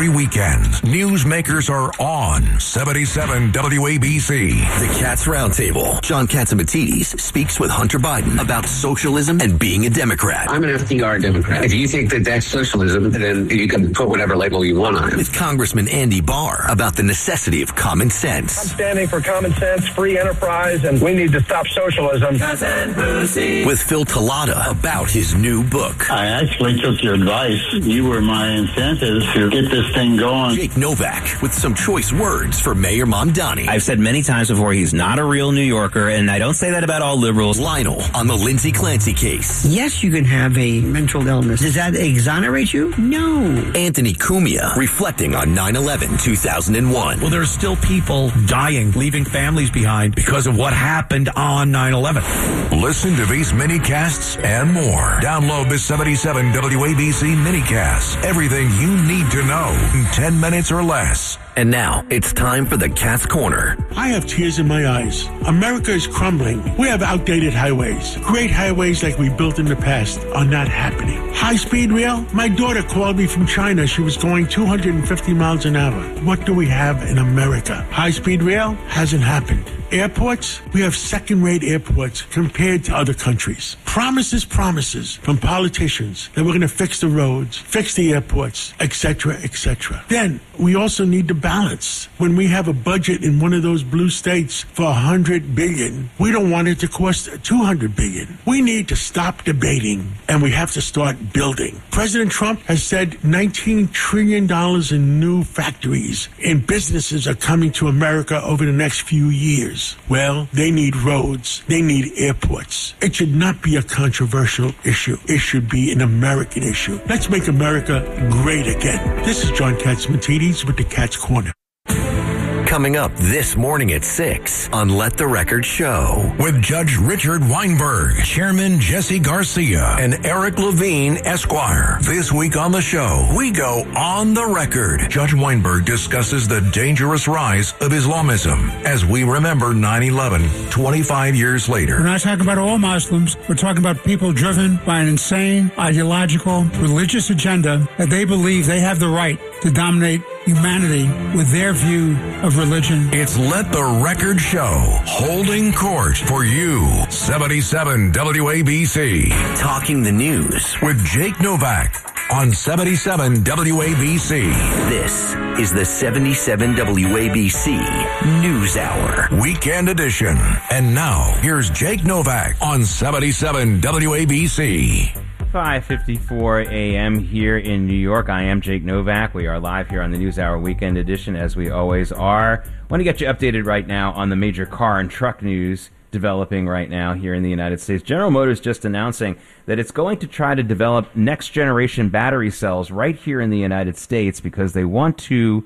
Every weekend, newsmakers are on 77 WABC. The Cats Roundtable. John Catsimatidis speaks with Hunter Biden about socialism and being a Democrat. I'm an FDR Democrat. If you think that that's socialism, then you can put whatever label you want on it. With Congressman Andy Barr about the necessity of common sense. I'm standing for common sense, free enterprise, and we need to stop socialism. With Phil Talata about his new book. I actually took your advice. You were my incentive to get this thing going. Jake Novak with some choice words for Mayor Mamdani. I've said many times before, he's not a real New Yorker, and I don't say that about all liberals. Lionel on the Lindsay Clancy case. Yes, you can have a mental illness. Does that exonerate you? No. Anthony Cumia reflecting on 9/11/2001. Well, there's still people dying, leaving families behind because of what happened on 9/11. Listen to these minicasts and more. Download the 77 WABC minicast. Everything you need to know in 10 minutes or less. And now it's time for the Cat's Corner. I have tears in my eyes. America is crumbling. We have outdated highways. Great highways like we built in the past are not happening. High-speed rail? My daughter called me from China. She was going 250 miles an hour. What do we have in America? High-speed rail hasn't happened. Airports? We have second-rate airports compared to other countries. Promises from politicians that we're going to fix the roads, fix the airports, etc., etc. Then we also need to balance. When we have a budget in one of those blue states for $100 billion, we don't want it to cost $200 billion. We need to stop debating, and we have to start building. President Trump has said $19 trillion in new factories and businesses are coming to America over the next few years. Well, they need roads. They need airports. It should not be a controversial issue. It should be an American issue. Let's make America great again. This is John Catsimatidis with the Cat's Corner. Coming up this morning at 6 on Let the Record Show. With Judge Richard Weinberg, Chairman Jesse Garcia, and Eric Levine, Esquire. This week on the show, we go on the record. Judge Weinberg discusses the dangerous rise of Islamism as we remember 9/11 25 years later. We're not talking about all Muslims. We're talking about people driven by an insane, ideological, religious agenda that they believe they have the right to dominate humanity with their view of religion. It's Let the Record Show, holding court for you. 77 WABC. Talking the news with Jake Novak on 77 WABC. This is the 77 WABC News Hour. Weekend edition. And now, here's Jake Novak on 77 WABC. 5:54 a.m. here in New York. I am Jake Novak. We are live here on the NewsHour Weekend Edition, as we always are. Want to get you updated right now on the major car and truck news developing right now here in the United States. General Motors just announcing that it's going to try to develop next-generation battery cells right here in the United States because they want to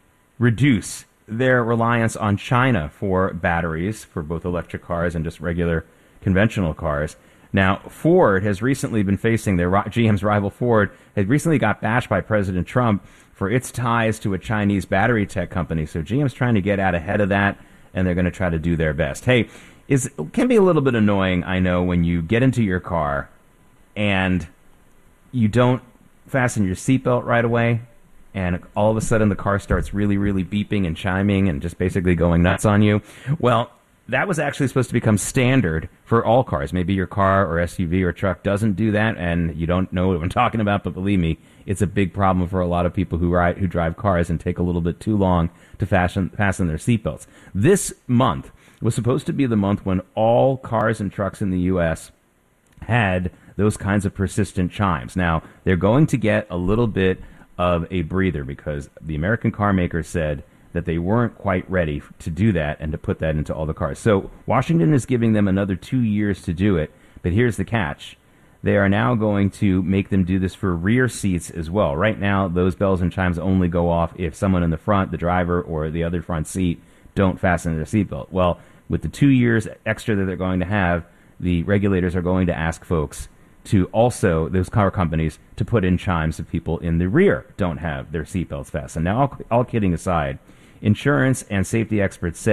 reduce their reliance on China for batteries, for both electric cars and just regular conventional cars. Now, Ford has recently been facing GM's rival Ford had recently got bashed by President Trump for its ties to a Chinese battery tech company. So GM's trying to get out ahead of that, and they're going to try to do their best. Hey, it can be a little bit annoying, I know, when you get into your car and you don't fasten your seatbelt right away, and all of a sudden the car starts really, really beeping and chiming and just basically going nuts on you. Well, that was actually supposed to become standard for all cars. Maybe your car or SUV or truck doesn't do that, and you don't know what I'm talking about, but believe me, it's a big problem for a lot of people who drive cars and take a little bit too long to fasten their seatbelts. This month was supposed to be the month when all cars and trucks in the U.S. had those kinds of persistent chimes. Now, they're going to get a little bit of a breather because the American car makers said that they weren't quite ready to do that and to put that into all the cars. So Washington is giving them another 2 years to do it, but here's the catch. They are now going to make them do this for rear seats as well. Right now, those bells and chimes only go off if someone in the front, the driver, or the other front seat don't fasten their seatbelt. Well, with the 2 years extra that they're going to have, the regulators are going to ask folks to also, those car companies, to put in chimes if people in the rear don't have their seatbelts fastened. Now, all kidding aside, insurance and safety experts say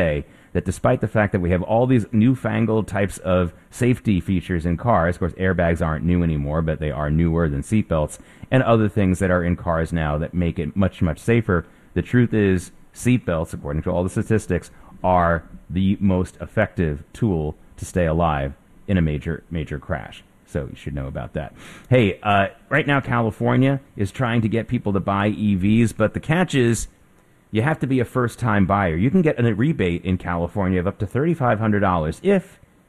that despite the fact that we have all these newfangled types of safety features in cars, of course, airbags aren't new anymore, but they are newer than seatbelts, and other things that are in cars now that make it much, much safer. The truth is, seatbelts, according to all the statistics, are the most effective tool to stay alive in a major, major crash. So you should know about that. Hey, right now California is trying to get people to buy EVs, but the catch is you have to be a first-time buyer. You can get a rebate in California of up to $3,500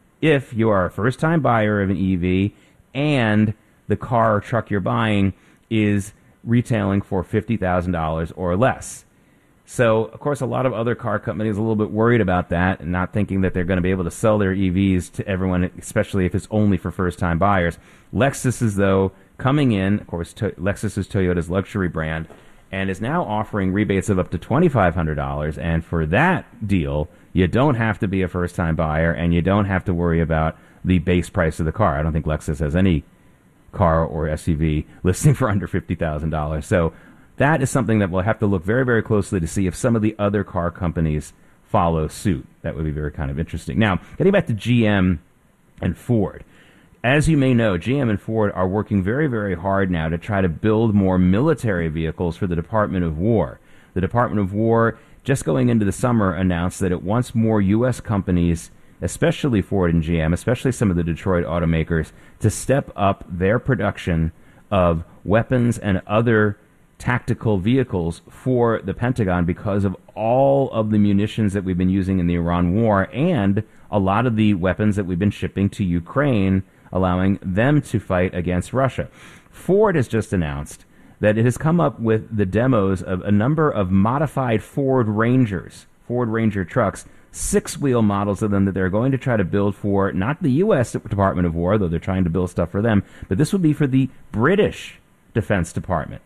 if you are a first-time buyer of an EV and the car or truck you're buying is retailing for $50,000 or less. So, of course, a lot of other car companies are a little bit worried about that and not thinking that they're going to be able to sell their EVs to everyone, especially if it's only for first-time buyers. Lexus is, though, coming in. Of course, Lexus is Toyota's luxury brand and is now offering rebates of up to $2,500. And for that deal, you don't have to be a first-time buyer and you don't have to worry about the base price of the car. I don't think Lexus has any car or SUV listing for under $50,000. So that is something that we'll have to look very, very closely to see if some of the other car companies follow suit. That would be very kind of interesting. Now, getting back to GM and Ford. As you may know, GM and Ford are working very, very hard now to try to build more military vehicles for the Department of War. The Department of War, just going into the summer, announced that it wants more U.S. companies, especially Ford and GM, especially some of the Detroit automakers, to step up their production of weapons and other tactical vehicles for the Pentagon because of all of the munitions that we've been using in the Iran war and a lot of the weapons that we've been shipping to Ukraine, allowing them to fight against Russia. Ford has just announced that it has come up with the demos of a number of modified Ford Rangers, Ford Ranger trucks, 6-wheel models of them that they're going to try to build for not the U.S. Department of War, though they're trying to build stuff for them, but this would be for the British Defense Department.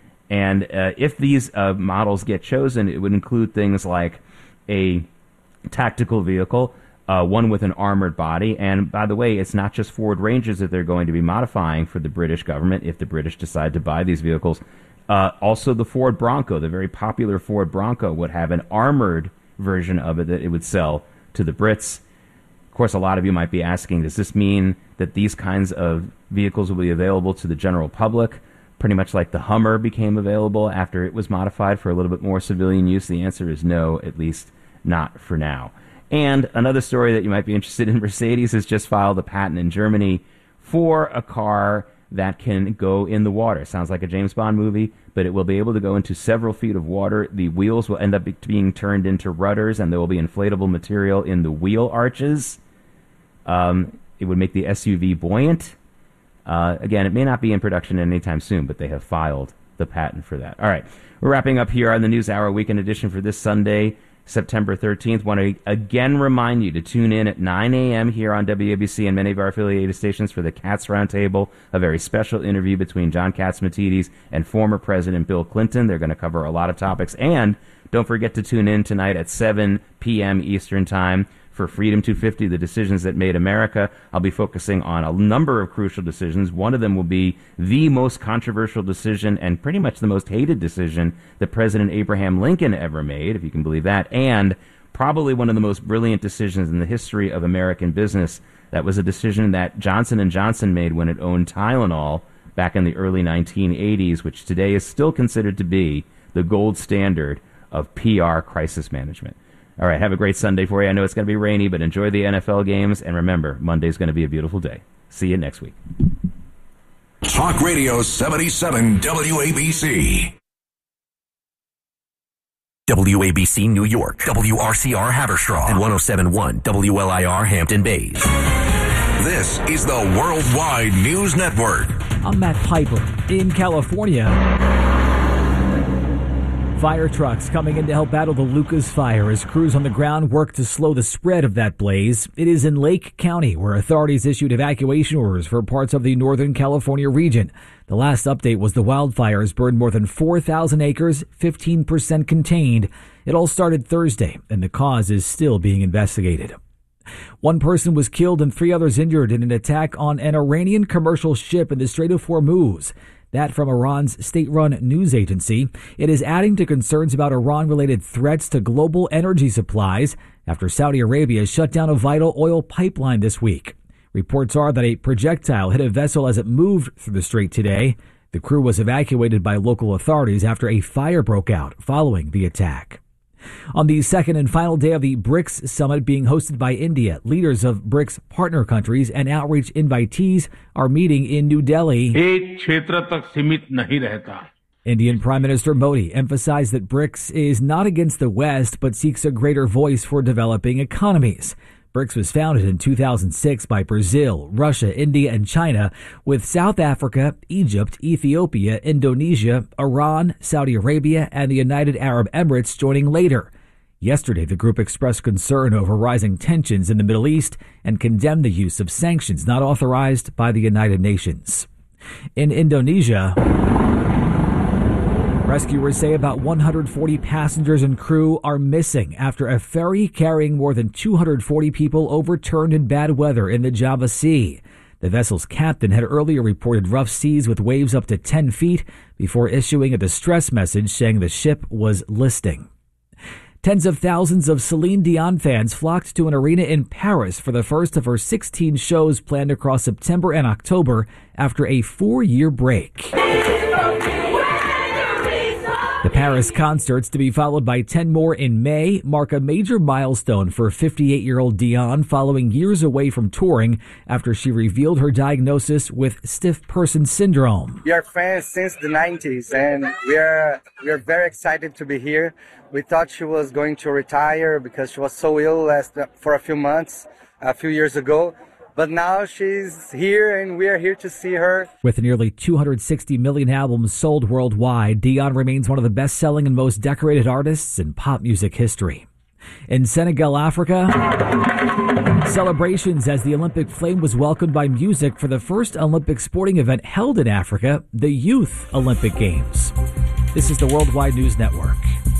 And if these models get chosen, it would include things like a tactical vehicle, one with an armored body. And by the way, it's not just Ford Rangers that they're going to be modifying for the British government if the British decide to buy these vehicles. Also, the Ford Bronco, the very popular Ford Bronco, would have an armored version of it that it would sell to the Brits. Of course, a lot of you might be asking, does this mean that these kinds of vehicles will be available to the general public? Pretty much like the Hummer became available after it was modified for a little bit more civilian use? The answer is no, at least not for now. And another story that you might be interested in, Mercedes has just filed a patent in Germany for a car that can go in the water. Sounds like a James Bond movie, but it will be able to go into several feet of water. The wheels will end up being turned into rudders, and there will be inflatable material in the wheel arches. It would make the SUV buoyant. Again, it may not be in production anytime soon, but they have filed the patent for that. All right, we're wrapping up here on the News Hour Weekend Edition for this Sunday, September 13th. Want to again remind you to tune in at 9 a.m. here on WABC and many of our affiliated stations for the Katz Roundtable, a very special interview between John Catsimatidis and former President Bill Clinton. They're going to cover a lot of topics. And don't forget to tune in tonight at 7 p.m. Eastern Time for Freedom 250, the decisions that made America. I'll be focusing on a number of crucial decisions. One of them will be the most controversial decision and pretty much the most hated decision that President Abraham Lincoln ever made, if you can believe that, and probably one of the most brilliant decisions in the history of American business. That was a decision that Johnson & Johnson made when it owned Tylenol back in the early 1980s, which today is still considered to be the gold standard of PR crisis management. All right, have a great Sunday for you. I know it's going to be rainy, but enjoy the NFL games. And remember, Monday's going to be a beautiful day. See you next week. Talk Radio 77 WABC. WABC New York, WRCR Haverstraw, and 107.1 WLIR Hampton Bays. This is the Worldwide News Network. I'm Matt Piper in California. Fire trucks coming in to help battle the Lucas fire as crews on the ground work to slow the spread of that blaze. It is in Lake County where authorities issued evacuation orders for parts of the Northern California region. The last update was the wildfires burned more than 4,000 acres, 15% contained. It all started Thursday, and the cause is still being investigated. One person was killed and 3 others injured in an attack on an Iranian commercial ship in the Strait of Hormuz. That from Iran's state-run news agency. It is adding to concerns about Iran-related threats to global energy supplies after Saudi Arabia shut down a vital oil pipeline this week. Reports are that a projectile hit a vessel as it moved through the strait today. The crew was evacuated by local authorities after a fire broke out following the attack. On the second and final day of the BRICS summit being hosted by India, leaders of BRICS partner countries and outreach invitees are meeting in New Delhi. Indian Prime Minister Modi emphasized that BRICS is not against the West, but seeks a greater voice for developing economies. BRICS was founded in 2006 by Brazil, Russia, India, and China, with South Africa, Egypt, Ethiopia, Indonesia, Iran, Saudi Arabia, and the United Arab Emirates joining later. Yesterday, the group expressed concern over rising tensions in the Middle East and condemned the use of sanctions not authorized by the United Nations. In Indonesia, rescuers say about 140 passengers and crew are missing after a ferry carrying more than 240 people overturned in bad weather in the Java Sea. The vessel's captain had earlier reported rough seas with waves up to 10 feet before issuing a distress message saying the ship was listing. Tens of thousands of Celine Dion fans flocked to an arena in Paris for the first of her 16 shows planned across September and October after a 4-year break. The Paris concerts, to be followed by 10 more in May, mark a major milestone for 58-year-old Dion following years away from touring after she revealed her diagnosis with stiff person syndrome. We are fans since the 90s, and we are very excited to be here. We thought she was going to retire because she was so ill for a few months, a few years ago. But now she's here, and we are here to see her. With nearly 260 million albums sold worldwide, Dion remains one of the best-selling and most decorated artists in pop music history. In Senegal, Africa, celebrations as the Olympic flame was welcomed by music for the first Olympic sporting event held in Africa, the Youth Olympic Games. This is the Worldwide News Network.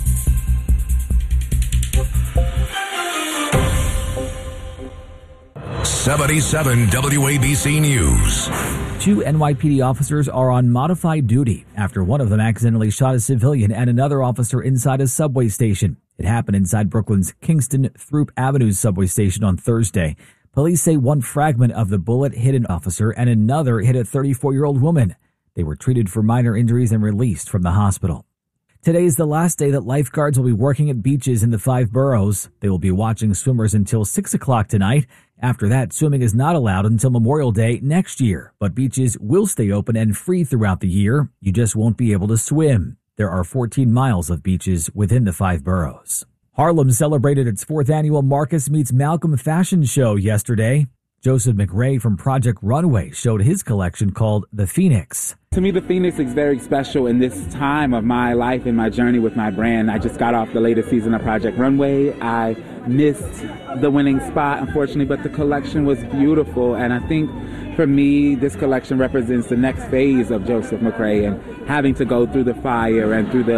'77 WABC News. 2 NYPD officers are on modified duty after one of them accidentally shot a civilian and another officer inside a subway station. It happened inside Brooklyn's Kingston Throop Avenue subway station on Thursday. Police say one fragment of the bullet hit an officer and another hit a 34-year-old woman. They were treated for minor injuries and released from the hospital. Today is the last day that lifeguards will be working at beaches in the 5 boroughs. They will be watching swimmers until 6 o'clock tonight. After that, swimming is not allowed until Memorial Day next year, but beaches will stay open and free throughout the year. You just won't be able to swim. There are 14 miles of beaches within the 5 boroughs. Harlem celebrated its 4th annual Marcus Meets Malcolm fashion show yesterday. Joseph McRae from Project Runway showed his collection called The Phoenix. To me, the Phoenix is very special in this time of my life and my journey with my brand. I just got off the latest season of Project Runway. I missed the winning spot, unfortunately, but the collection was beautiful. And I think for me, this collection represents the next phase of Joseph McRae and having to go through the fire and through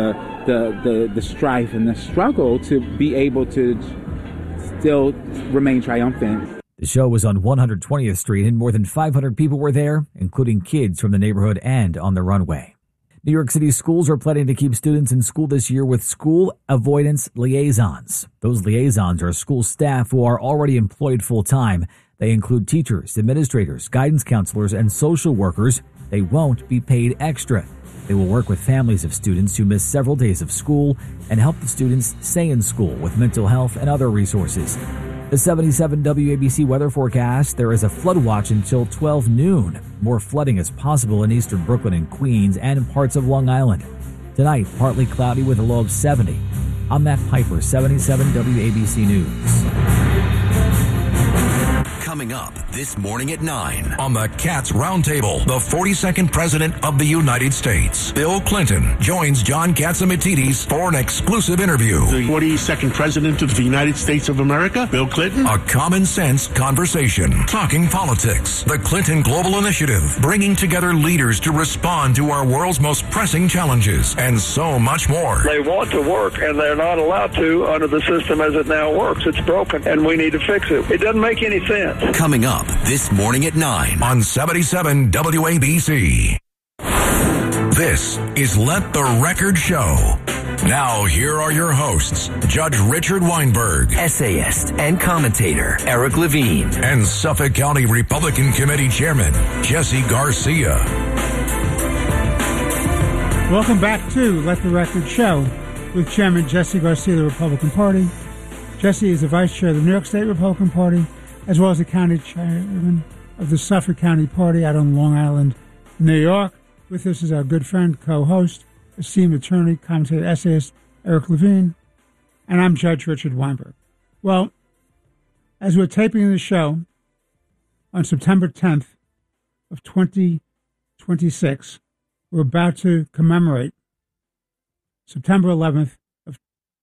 the strife and the struggle to be able to still remain triumphant. The show was on 120th Street and more than 500 people were there, including kids from the neighborhood and on the runway. New York City schools are planning to keep students in school this year with school avoidance liaisons. Those liaisons are school staff who are already employed full-time. They include teachers, administrators, guidance counselors, and social workers. They won't be paid extra. They will work with families of students who miss several days of school and help the students stay in school with mental health and other resources. The 77 WABC weather forecast, there is a flood watch until 12 noon. More flooding is possible in eastern Brooklyn and Queens and parts of Long Island. Tonight, partly cloudy with a low of 70. I'm Matt Piper, 77 WABC News. Coming up this morning at 9 on the Cats Roundtable, the 42nd President of the United States, Bill Clinton, joins John Catsimatidis for an exclusive interview. The 42nd President of the United States of America, Bill Clinton. A common sense conversation, talking politics, the Clinton Global Initiative, bringing together leaders to respond to our world's most pressing challenges, and so much more. They want to work, and they're not allowed to under the system as it now works. It's broken, and we need to fix it. It doesn't make any sense. Coming up this morning at 9 on 77 WABC. This is Let the Record Show. Now, here are your hosts, Judge Richard Weinberg, essayist and commentator Eric Levine, and Suffolk County Republican Committee Chairman Jesse Garcia. Welcome back to Let the Record Show with Chairman Jesse Garcia of the Republican Party. Jesse is the Vice Chair of the New York State Republican Party, as well as the County Chairman of the Suffolk County Party out on Long Island, New York. With us is our good friend, co-host, esteemed attorney, commentator, essayist, Eric Levine, and I'm Judge Richard Weinberg. Well, as we're taping the show on September 10th of 2026, we're about to commemorate September 11th of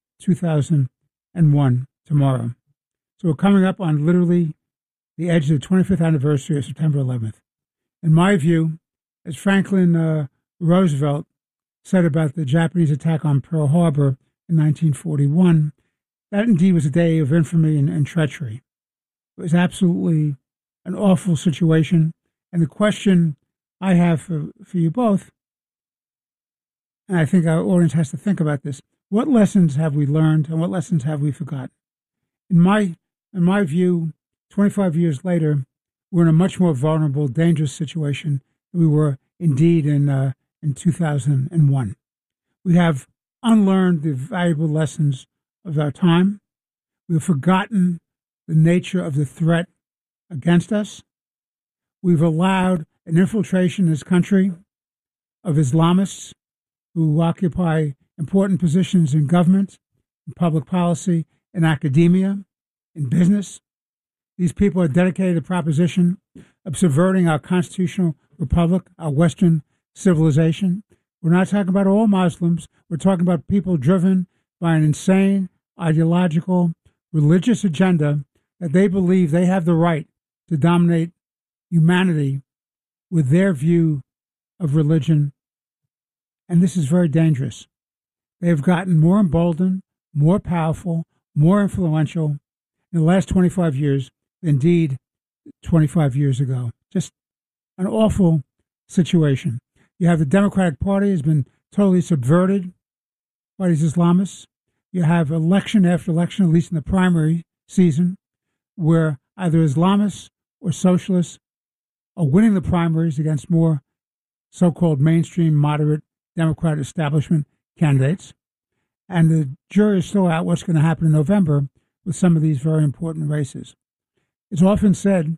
2001 tomorrow. So we're coming up on literally the edge of the 25th anniversary of September 11th. In my view, as Franklin Roosevelt said about the Japanese attack on Pearl Harbor in 1941, that indeed was a day of infamy and treachery. It was absolutely an awful situation. And the question I have for you both, and I think our audience has to think about this, what lessons have we learned and what lessons have we forgotten? In my view, 25 years later, we're in a much more vulnerable, dangerous situation than we were indeed in 2001. We have unlearned the valuable lessons of our time. We've forgotten the nature of the threat against us. We've allowed an infiltration in this country of Islamists who occupy important positions in government, in public policy, in academia, in business. These people are dedicated to the proposition of subverting our constitutional republic, our Western civilization. We're not talking about all Muslims. We're talking about people driven by an insane, ideological, religious agenda that they believe they have the right to dominate humanity with their view of religion. And this is very dangerous. They have gotten more emboldened, more powerful, more influential in the last 25 years than indeed 25 years ago. Just an awful situation. You have the Democratic Party has been totally subverted by these Islamists. You have election after election, at least in the primary season, where either Islamists or socialists are winning the primaries against more so-called mainstream, moderate Democrat establishment candidates. And the jury is still out what's going to happen in November with some of these very important races. It's often said,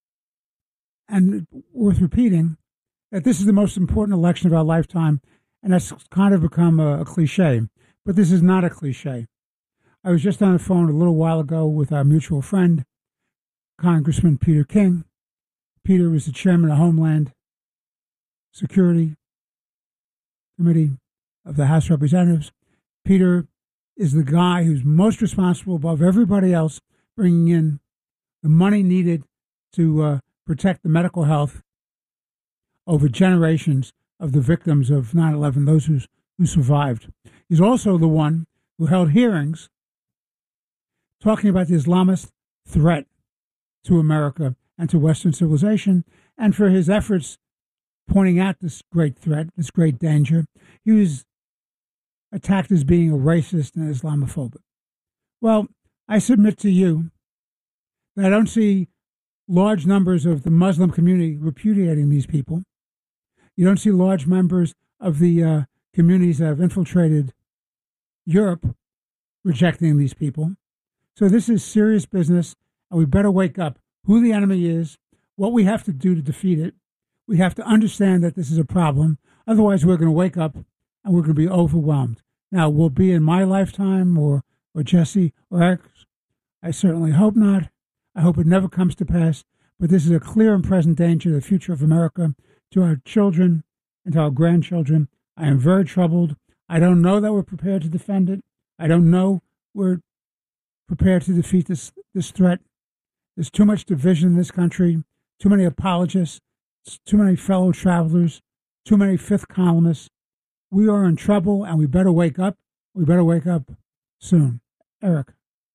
and worth repeating, that this is the most important election of our lifetime, and that's kind of become a cliche. But this is not a cliche. I was just on the phone a little while ago with our mutual friend, Congressman Peter King. Peter was the chairman of Homeland Security Committee of the House of Representatives. Peter is the guy who's most responsible above everybody else, bringing in the money needed to protect the medical health over generations of the victims of 9/11, those who survived. He's also the one who held hearings talking about the Islamist threat to America and to Western civilization, and for his efforts pointing out this great threat, this great danger. He was attacked as being a racist and Islamophobic. Well, I submit to you that I don't see large numbers of the Muslim community repudiating these people. You don't see large members of the communities that have infiltrated Europe rejecting these people. So this is serious business, and we better wake up who the enemy is, what we have to do to defeat it. We have to understand that this is a problem. Otherwise, we're going to wake up and we're going to be overwhelmed. Now, will it be in my lifetime or Jesse or Eric's? I certainly hope not. I hope it never comes to pass. But this is a clear and present danger to the future of America, to our children and to our grandchildren. I am very troubled. I don't know that we're prepared to defend it. I don't know we're prepared to defeat this threat. There's too much division in this country, too many apologists, too many fellow travelers, too many fifth columnists. We are in trouble, and we better wake up. We better wake up soon. Eric.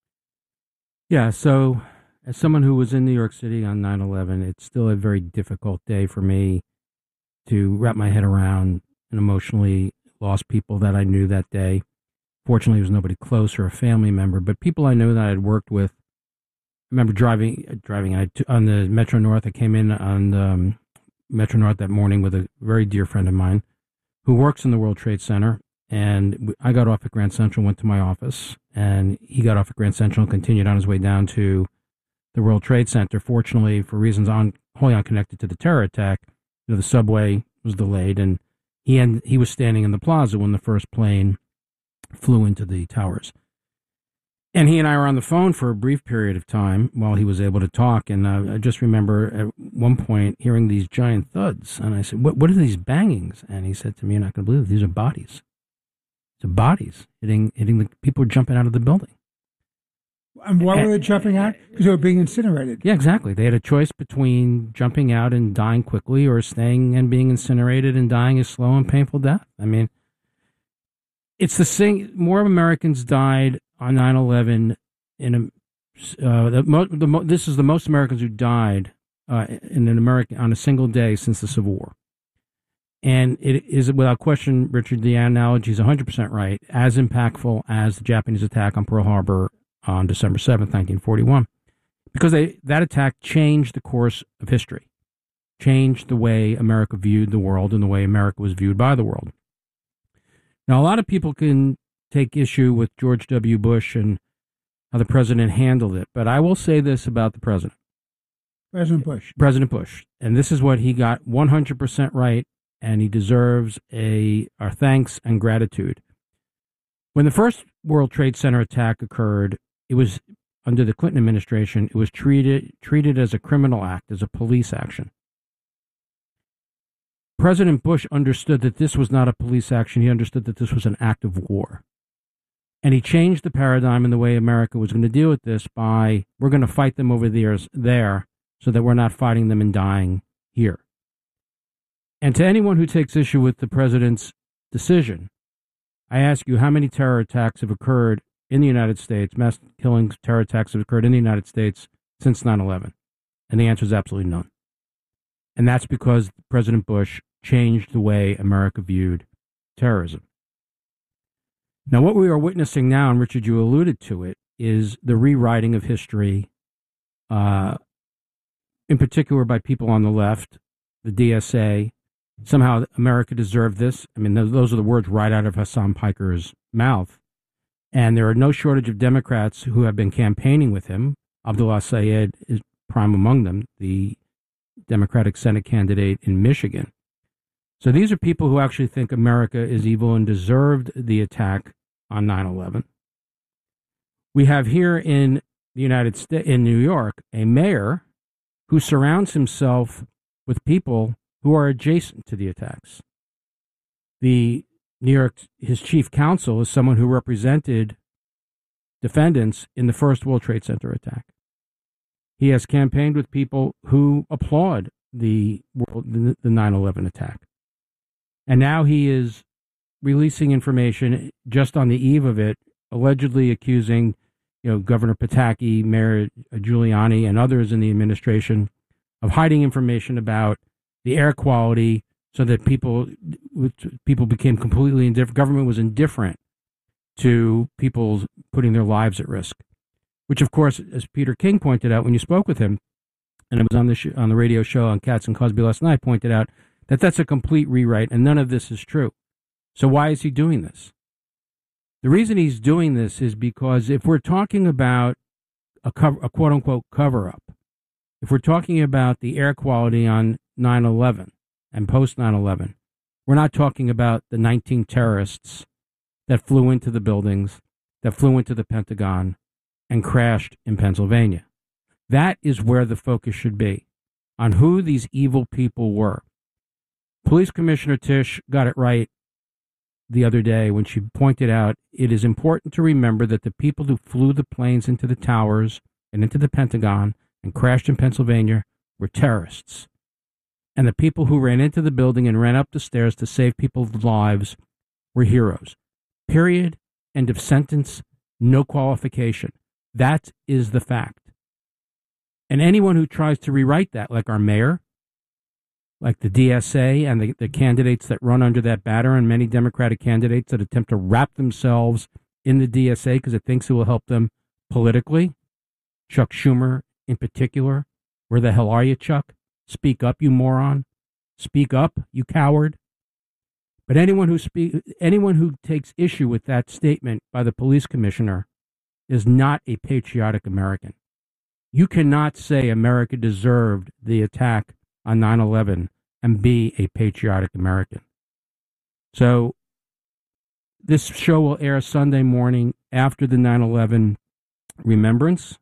Yeah, so as someone who was in New York City on 9/11, it's still a very difficult day for me to wrap my head around and emotionally lost people that I knew that day. Fortunately, there was nobody close or a family member, but people I knew that I had worked with. I remember driving on the Metro North. I came in on the Metro North that morning with a very dear friend of mine who works in the World Trade Center. And I got off at Grand Central, went to my office, and he got off at Grand Central and continued on his way down to the World Trade Center. Fortunately, for reasons wholly unconnected to the terror attack, the subway was delayed, and he was standing in the plaza when the first plane flew into the towers. And he and I were on the phone for a brief period of time while he was able to talk. And I just remember at one point hearing these giant thuds. And I said, what are these bangings? And he said to me, "You're not going to believe it. These are bodies. It's bodies hitting the people were jumping out of the building." And why were they jumping out? Because they were being incinerated. Yeah, exactly. They had a choice between jumping out and dying quickly or staying and being incinerated and dying a slow and painful death. I mean, it's the same. More Americans died on 9/11 this is the most Americans who died on a single day since the Civil War. And it is, without question, Richard, the analogy is 100% right, as impactful as the Japanese attack on Pearl Harbor on December 7th, 1941. Because that attack changed the course of history, changed the way America viewed the world and the way America was viewed by the world. Now, a lot of people can take issue with George W. Bush and how the president handled it, but I will say this about the president. President Bush. President Bush. And this is what he got 100% right, and he deserves our thanks and gratitude. When the first World Trade Center attack occurred, it was under the Clinton administration, it was treated as a criminal act, as a police action. President Bush understood that this was not a police action. He understood that this was an act of war. And he changed the paradigm in the way America was going to deal with this by, we're going to fight them over there so that we're not fighting them and dying here. And to anyone who takes issue with the president's decision, I ask you, how many terror attacks have occurred in the United States, mass killings, terror attacks have occurred in the United States since 9/11? And the answer is absolutely none. And that's because President Bush changed the way America viewed terrorism. Now, what we are witnessing now, and Richard, you alluded to it, is the rewriting of history, in particular by people on the left, the DSA. Somehow America deserved this. I mean, those are the words right out of Hassan Piker's mouth. And there are no shortage of Democrats who have been campaigning with him. Abdullah Sayed is prime among them, the Democratic Senate candidate in Michigan. So these are people who actually think America is evil and deserved the attack on 9/11. We have here in the United States, in New York, a mayor who surrounds himself with people who are adjacent to the attacks. His chief counsel is someone who represented defendants in the first World Trade Center attack. He has campaigned with people who applaud the 9/11 attack. And now he is releasing information just on the eve of it, allegedly accusing, Governor Pataki, Mayor Giuliani, and others in the administration of hiding information about the air quality so that people became completely indifferent. Government was indifferent to people putting their lives at risk, which, of course, as Peter King pointed out when you spoke with him, and it was on the radio show on Katz and Cosby last night, pointed out that that's a complete rewrite and none of this is true. So why is he doing this? The reason he's doing this is because if we're talking about a quote-unquote cover-up, if we're talking about the air quality on 9/11 and post-9/11, we're not talking about the 19 terrorists that flew into the buildings, that flew into the Pentagon, and crashed in Pennsylvania. That is where the focus should be, on who these evil people were. Police Commissioner Tisch got it right the other day when she pointed out it is important to remember that the people who flew the planes into the towers and into the Pentagon and crashed in Pennsylvania were terrorists. And the people who ran into the building and ran up the stairs to save people's lives were heroes. Period. End of sentence. No qualification. That is the fact. And anyone who tries to rewrite that, like our mayor, like the DSA and the candidates that run under that banner, and many Democratic candidates that attempt to wrap themselves in the DSA because it thinks it will help them politically. Chuck Schumer in particular. Where the hell are you, Chuck? Speak up, you moron. Speak up, you coward. But anyone who takes issue with that statement by the police commissioner is not a patriotic American. You cannot say America deserved the attack on 9/11 and be a patriotic American. So this show will air Sunday morning after the 9/11 remembrance.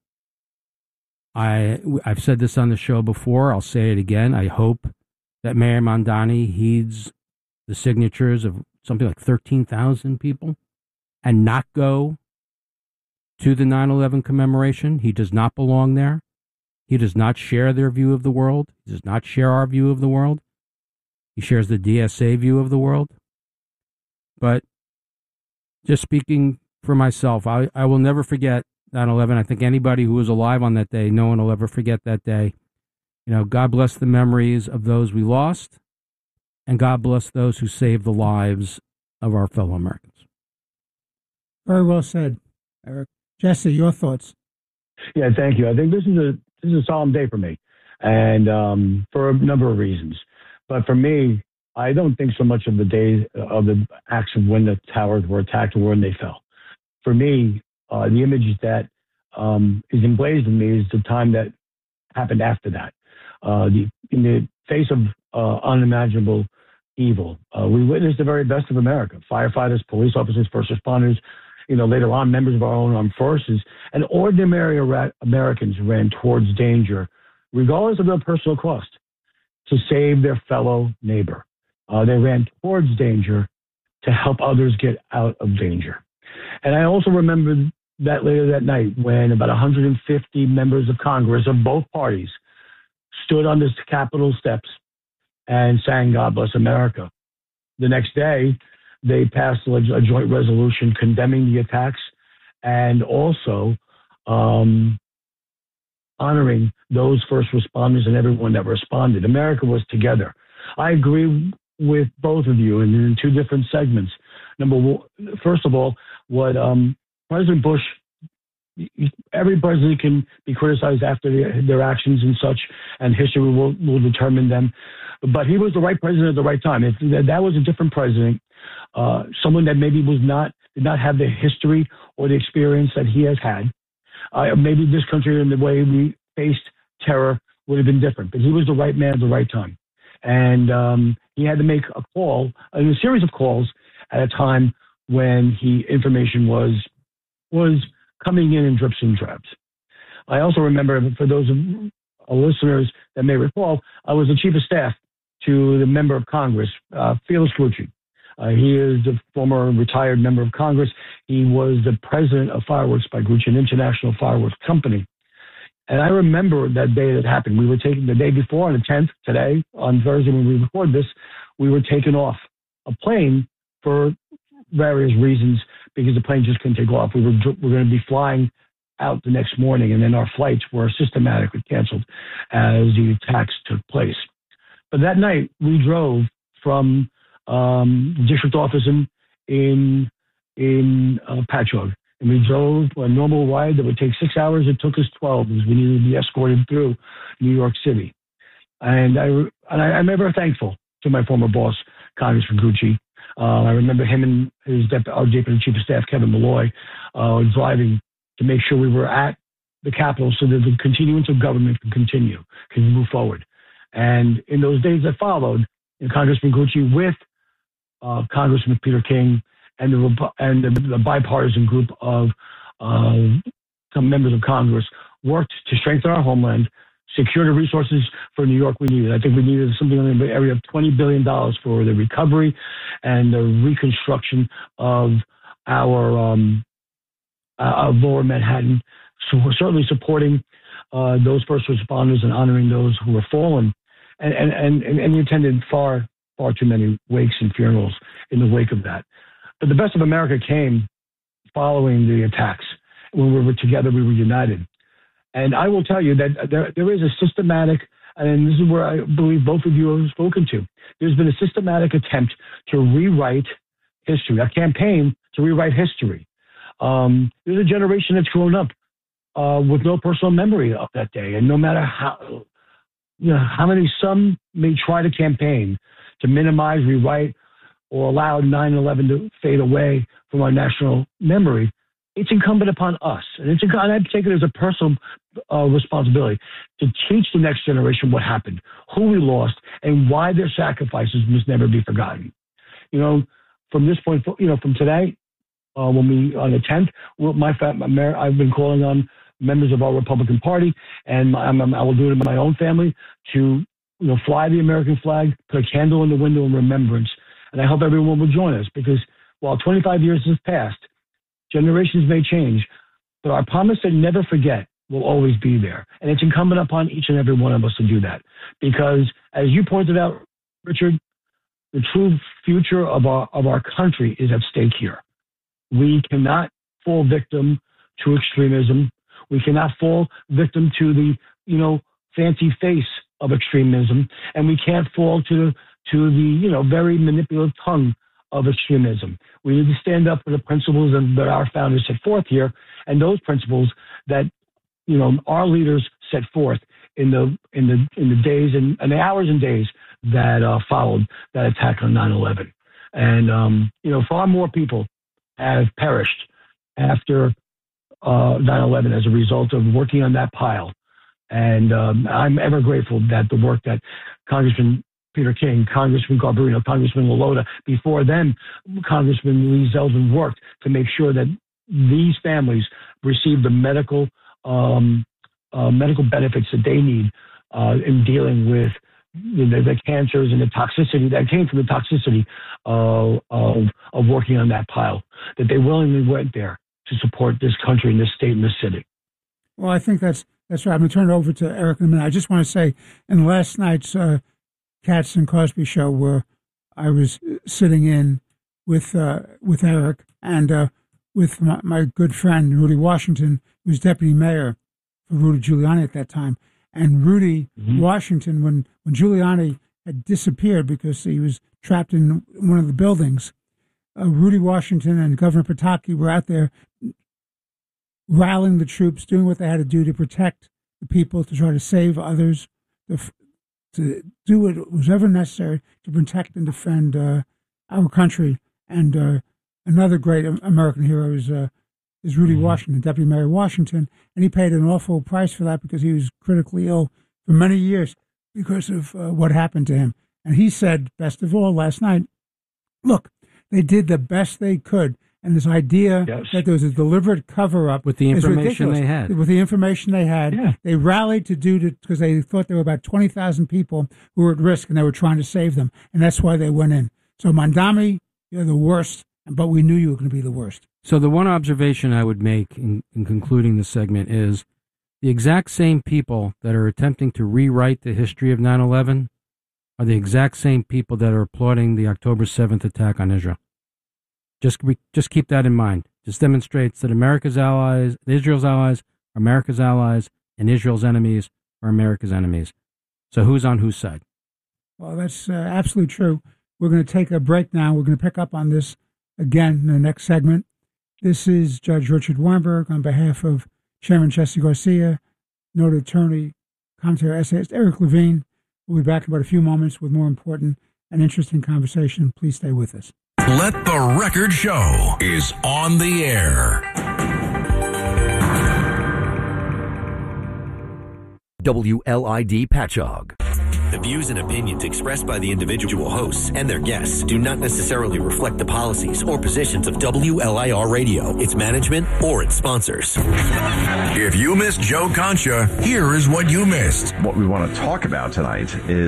I've said this on the show before. I'll say it again. I hope that Mayor Mamdani heeds the signatures of something like 13,000 people and not go to the 9/11 commemoration. He does not belong there. He does not share their view of the world. He does not share our view of the world. He shares the DSA view of the world. But just speaking for myself, I will never forget 9/11. I think anybody who was alive on that day, no one will ever forget that day. You know, God bless the memories of those we lost, and God bless those who saved the lives of our fellow Americans. Very well said, Eric. Jesse, your thoughts? Yeah, thank you. I think this is a solemn day for me, and for a number of reasons. But for me, I don't think so much of the day of the acts of when the towers were attacked or when they fell. For me, the image that is emblazoned in me is the time that happened after that. In the face of unimaginable evil, we witnessed the very best of America: firefighters, police officers, first responders. Later on, members of our own armed forces, and ordinary Americans ran towards danger, regardless of their personal cost, to save their fellow neighbor. They ran towards danger to help others get out of danger. And I also remember that later that night when about 150 members of Congress of both parties stood on the Capitol steps and sang "God Bless America." The next day, they passed a joint resolution condemning the attacks and also honoring those first responders and everyone that responded. America was together. I agree with both of you in two different segments. First of all, what President Bush, every president can be criticized after their actions and such, and history will determine them. But he was the right president at the right time. If that was a different president, someone that maybe did not have the history or the experience that he has had, maybe this country and the way we faced terror would have been different. But he was the right man at the right time. And he had to make a series of calls at a time when information was coming in drips and drabs. I also remember, for those of our listeners that may recall, I was the chief of staff to the member of Congress, Felix Grucci. He is the former retired member of Congress. He was the president of Fireworks by Grucci, an international fireworks company. And I remember that day that happened. We were taking the day before, on the 10th, today, on Thursday when we record this, we were taking off a plane for various reasons because the plane just couldn't take off. We were going to be flying out the next morning, and then our flights were systematically canceled as the attacks took place. But that night, we drove from the district office in Patchogue, and we drove a normal ride that would take 6 hours. It took us 12 because we needed to be escorted through New York City. And I'm ever thankful to my former boss, Congressman Grucci. I remember him and our Deputy Chief of Staff, Kevin Malloy, driving to make sure we were at the Capitol so that the continuance of government can move forward. And in those days that followed, Congressman Grucci with Congressman Peter King and the bipartisan group of some members of Congress worked to strengthen our homeland, secure the resources for New York we needed. I think we needed something in the area of $20 billion for the recovery and the reconstruction of our lower Manhattan. So we're certainly supporting those first responders and honoring those who were fallen. And we attended far too many wakes and funerals in the wake of that. But the best of America came following the attacks. When we were together, we were united. And I will tell you that there is a systematic and this is where I believe both of you have spoken to, there's been a systematic attempt to rewrite history, a campaign to rewrite history. There's a generation that's grown up with no personal memory of that day, and no matter how many some may try to campaign to minimize, rewrite, or allow 9/11 to fade away from our national memory, it's incumbent upon us, and I take it as a personal responsibility to teach the next generation what happened, who we lost, and why their sacrifices must never be forgotten. From this point, from today, when we on the 10th, I've been calling on members of our Republican Party, and I will do it in my own family to fly the American flag, put a candle in the window in remembrance, and I hope everyone will join us, because while 25 years has passed, generations may change, but our promise to never forget will always be there, and it's incumbent upon each and every one of us to do that, because as you pointed out, Richard, the true future of our country is at stake here. We cannot fall victim to extremism. We cannot fall victim to the, fancy face of extremism, and we can't fall to the, very manipulative tongue of extremism. We need to stand up for the principles that our founders set forth here, and those principles that, our leaders set forth in the days and the hours and days that followed that attack on 9/11. And, far more people have perished after 9/11 as a result of working on that pile. And I'm ever grateful that the work that Congressman Peter King, Congressman Garbarino, Congressman Lalotta, before them, Congressman Lee Zeldin worked to make sure that these families receive the medical benefits that they need in dealing with the cancers and the toxicity that came from the toxicity of working on that pile, that they willingly went there to support this country and this state and this city. Well, I think that's right. I'm going to turn it over to Eric in a minute. I just want to say, in last night's Katz and Cosby show, where I was sitting in with Eric and with my good friend Rudy Washington, who was deputy mayor for Rudy Giuliani at that time. And Rudy Washington, when Giuliani had disappeared because he was trapped in one of the buildings, Rudy Washington and Governor Pataki were out there rallying the troops, doing what they had to do to protect the people, to try to save others, to do what was ever necessary to protect and defend our country. And another great American hero is Rudy Washington, Deputy Mayor Washington, and he paid an awful price for that because he was critically ill for many years because of what happened to him. And he said, best of all, last night, look, they did the best they could. And this idea that there was a deliberate cover-up with the information they had. With the information they had, they rallied because they thought there were about 20,000 people who were at risk, and they were trying to save them, and that's why they went in. So, Mandami, you're the worst, but we knew you were going to be the worst. So the one observation I would make in concluding this segment is the exact same people that are attempting to rewrite the history of 9/11 are the exact same people that are applauding the October 7th attack on Israel. Just keep that in mind. This demonstrates that America's allies, Israel's allies, are America's allies, and Israel's enemies are America's enemies. So who's on whose side? Well, that's absolutely true. We're going to take a break now. We're going to pick up on this again in the next segment. This is Judge Richard Weinberg on behalf of Chairman Jesse Garcia, noted attorney, commentator, essayist Eric Levine. We'll be back in about a few moments with more important and interesting conversation. Please stay with us. Let the Record Show is on the air. WLID Patchogue. The views and opinions expressed by the individual hosts and their guests do not necessarily reflect the policies or positions of WLIR Radio, its management, or its sponsors. If you missed Joe Concha, here is what you missed. What we want to talk about tonight is